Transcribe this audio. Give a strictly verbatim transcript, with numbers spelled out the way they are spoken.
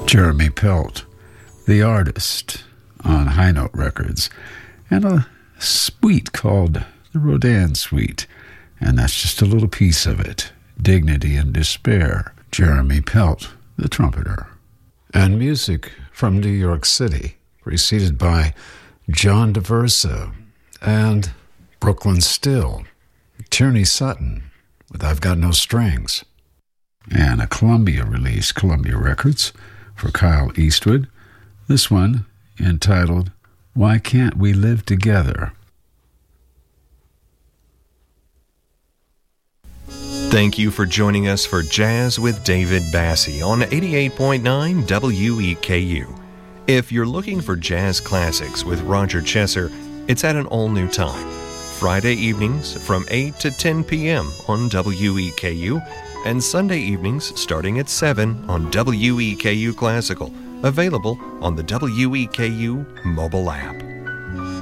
Jeremy Pelt, The Artist, on High Note Records, and a suite called the Rodin Suite, and that's just a little piece of it. Dignity and Despair, Jeremy Pelt, the trumpeter. And music from New York City, preceded by John DeVersa and Brooklyn Still, Tierney Sutton with I've Got No Strings, and a Columbia release, Columbia Records, for Kyle Eastwood. This one entitled Why Can't We Live Together? Thank you for joining us for Jazz with David Bassie on eighty-eight point nine W E K U. If you're looking for jazz classics with Roger Chesser, it's at an all-new time. Friday evenings from eight to ten p.m. on W E K U, and Sunday evenings starting at seven on W E K U Classical, available on the W E K U mobile app.